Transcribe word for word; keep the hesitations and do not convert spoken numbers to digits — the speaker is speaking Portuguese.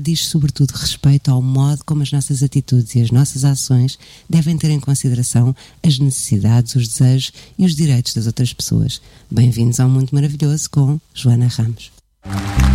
diz sobretudo respeito ao modo como as nossas atitudes e as nossas ações devem ter em consideração as necessidades, os desejos e os direitos das outras pessoas. Bem-vindos ao Mundo Maravilhoso com Joana Ramos.